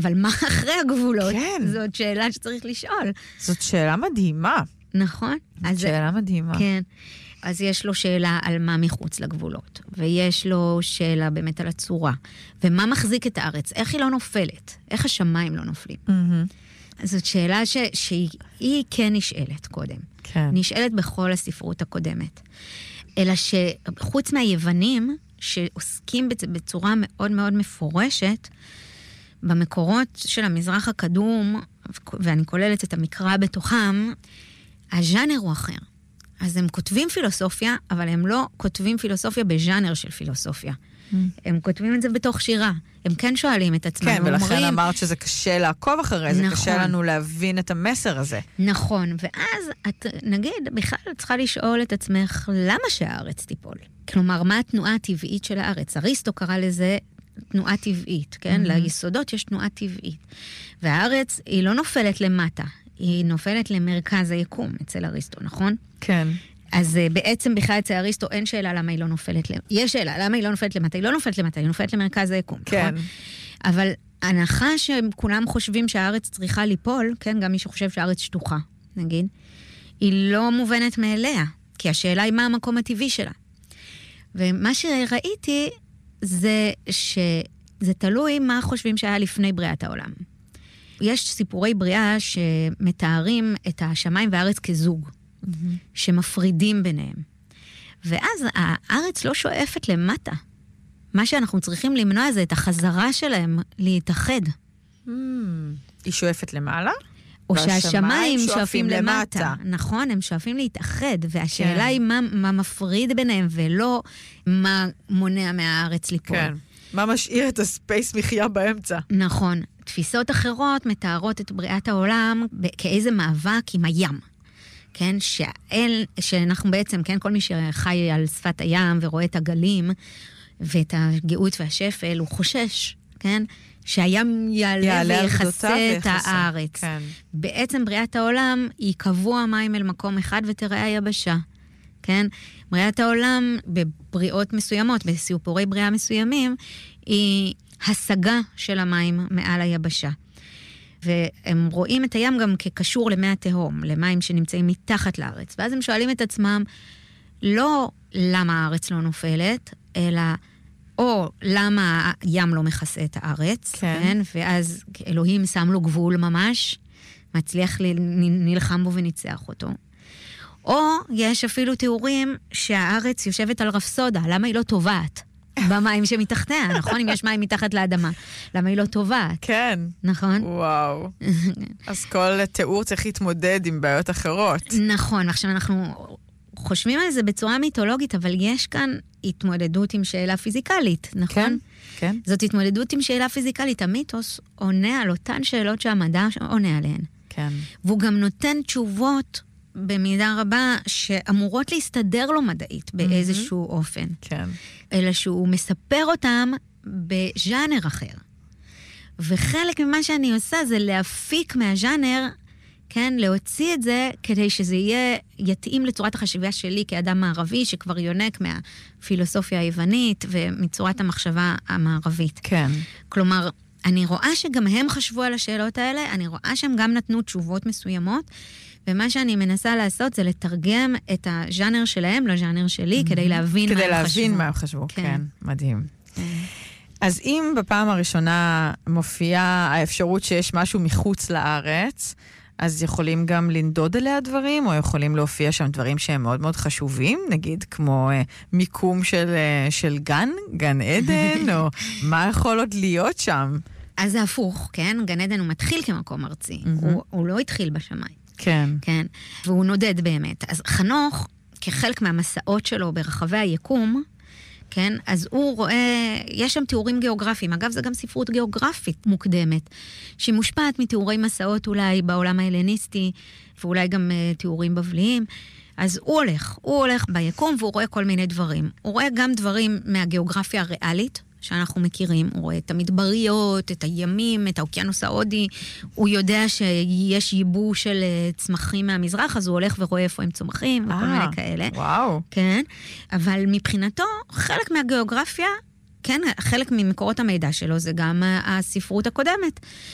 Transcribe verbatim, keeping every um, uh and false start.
אבל מה אחרי הגבולות? כן. זאת שאלה שצריך לשאול. זאת שאלה מדהימה. נכון? זאת שאלה מדהימה. כן. אז יש לו שאלה על מה מחוץ לגבולות, ויש לו שאלה באמת על הצורה, ומה מחזיק את הארץ, איך היא לא נופלת, איך השמיים לא נופלים. Mm-hmm. זאת שאלה ש... שהיא כן נשאלת קודם. כן. נשאלת בכל הספרות הקודמת. אלא שחוץ מהיוונים, שעוסקים בצורה מאוד מאוד מפורשת, במקורות של המזרח הקדום, ואני כוללת את המקרא בתוכם, הז'אנר הוא אחר. אז הם כותבים פילוסופיה, אבל הם לא כותבים פילוסופיה בז'אנר של פילוסופיה. Mm. הם כותבים את זה בתוך שירה. הם כן שואלים את עצמם. כן, ולכן אומרים, אמרת שזה קשה לעקוב אחרי זה, נכון. קשה לנו להבין את המסר הזה. נכון, ואז את, נגיד, בכלל צריכה לשאול את עצמך, למה שהארץ תיפול? כלומר, מה התנועה הטבעית של הארץ? אריסטו קרא לזה תנועה טבעית, כן? Mm-hmm. ליסודות יש תנועה טבעית. והארץ היא לא נופלת למטה, היא נופלת למרכז היקום אצל אריסטו, נכון? כן. אז בעצם בכלל אצל אריסטו אין שאלה למה היא לא נופלת למטה. יש שאלה למה היא לא נופלת למטה. היא לא נופלת למטה, היא נופלת למרכז היקום. כן. נכון? אבל הנחה שכולם חושבים שהארץ צריכה ליפול, כן, גם מי שחושב שהארץ שטוחה, נגיד, היא לא מובנת מאליה, כי השאלה היא מה המקום הטבעי שלה. ומה שראיתי זה שזה תלוי מה חושבים שהיה לפני בריאת העולם. יש סיפורי בריאה שמתארים את השמיים והארץ כזוג, mm-hmm. שמפרידים ביניהם. ואז הארץ לא שואפת למטה. מה שאנחנו צריכים למנוע זה את החזרה שלהם להתאחד. Mm. היא שואפת למעלה? או שהשמיים שואפים למטה. למטה. נכון, הם שואפים להתאחד, והשאלה כן. היא מה, מה מפריד ביניהם, ולא מה מונע מהארץ ליפול. כן. מה משאיר את הספייס מחיה באמצע? נכון. תפיסות אחרות מתארות את בריאת העולם כאיזה מאבק עם הים. כן, שהאל, שאנחנו בעצם, כן, כל מי שחי על שפת הים ורואה את הגלים ואת הגאות והשפל, הוא חושש, כן, שהים יעלה, יעלה ויחסה את הארץ. כן. בעצם בריאת העולם היא קבוע מים אל מקום אחד ותראה היבשה. כן? בריאת העולם בבריאות מסוימות, בסיפורי בריאה מסוימים, היא השגה של המים מעל היבשה. והם רואים את הים גם כקשור למי התהום, למים שנמצאים מתחת לארץ. ואז הם שואלים את עצמם, לא למה הארץ לא נופלת, אלא או למה הים לא מכסה את הארץ, כן. כן? ואז אלוהים שם לו גבול ממש, מצליח נלחם בו וניצח אותו. או יש אפילו תיאורים שהארץ יושבת על רפסודה, למה היא לא טובעת במים שמתחתיה, נכון? אם יש מים מתחת לאדמה, למה היא לא טובעת? כן. נכון? וואו. אז כל תיאור צריך להתמודד עם בעיות אחרות. נכון, עכשיו אנחנו חושבים על זה בצורה מיתולוגית, אבל יש כאן התמודדות עם שאלה פיזיקלית, נכון? כן, כן. זאת התמודדות עם שאלה פיזיקלית. המיתוס עונה על אותן שאלות שהמדע עונה עליהן. כן. והוא גם נותן תשובות במידה רבה שאמורות להסתדר לו מדעית באיזשהו mm-hmm. אופן. כן. אלא שהוא מספר אותם בז'אנר אחר. וחלק ממה שאני עושה זה להפיק מהז'אנר, כן, להוציא את זה כדי שזה יהיה, יתאים לצורת החשיבה שלי כאדם מערבי שכבר יונק מהפילוסופיה היוונית ומצורת המחשבה המערבית. כן. כלומר, אני רואה שגם הם חשבו על השאלות האלה, אני רואה שהם גם נתנו תשובות מסוימות, ומה שאני מנסה לעשות זה לתרגם את הז'אנר שלהם לז'אנר שלי, mm-hmm. כדי להבין כדי מה הם חשבו. כדי להבין מה הם חשבו, כן, כן מדהים. כן. אז אם בפעם הראשונה מופיעה האפשרות שיש משהו מחוץ לארץ, אז יכולים גם לנדוד אליה דברים, או יכולים להופיע שם דברים שהם מאוד מאוד חשובים, נגיד כמו אה, מיקום של, אה, של גן, גן עדן, או מה יכול עוד להיות שם? אז זה הפוך, כן? גן עדן הוא מתחיל כמקום ארצי, mm-hmm. הוא, הוא לא התחיל בשמיים. כן. כן, והוא נודד באמת. אז חנוך, כחלק מהמסעות שלו ברחבי היקום, כן, אז הוא רואה, יש שם תיאורים גיאוגרפיים, אגב זה גם ספרות גיאוגרפית מוקדמת, שהיא מושפעת מתיאורי מסעות אולי בעולם ההלניסטי, ואולי גם uh, תיאורים בבליים, אז הוא הולך, הוא הולך ביקום והוא רואה כל מיני דברים. הוא רואה גם דברים מהגיאוגרפיה הריאלית, שאנחנו מכירים, הוא רואה את המדבריות, את הימים, את האוקיינוס ההודי, הוא יודע שיש ייבוא של צמחים מהמזרח, אז הוא הולך ורואה איפה הם צומחים, וכל מיני כאלה. וואו. כן, אבל מבחינתו, חלק מהגיאוגרפיה, כן, חלק ממקורות המידע שלו, זה גם הספרות הקודמת,